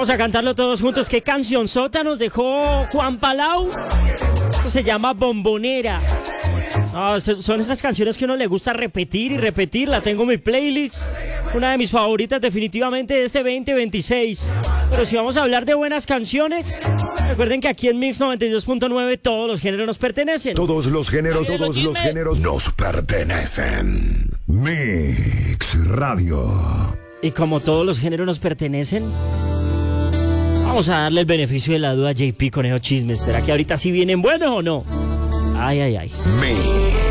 Vamos a cantarlo todos juntos. ¿Qué canción sota nos dejó Juan Palau? Esto se llama Bombonera. Son esas canciones que a uno le gusta repetir y repetir. La tengo en mi playlist. Una de mis favoritas definitivamente de este 2026. Pero si vamos a hablar de buenas canciones, recuerden que aquí en Mix 92.9 todos los géneros nos pertenecen. Todos los géneros nos pertenecen. Mix Radio. Y como todos los géneros nos pertenecen, vamos a darle el beneficio de la duda a JP Conejo Chismes. ¿Será que ahorita sí vienen buenos o no? Ay, ay, ay. Mix.